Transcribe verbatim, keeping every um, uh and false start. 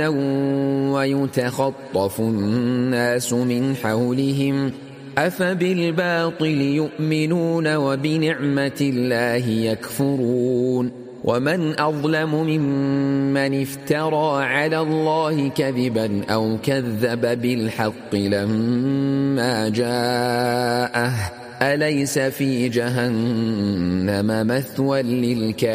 ويتخطف الناس من حولهم أفبالباطل يؤمنون وبنعمة الله يكفرون ومن أظلم ممن افترى على الله كذبا أو كذب بالحق لما جاءه أليس في جهنم مثوى للكافرين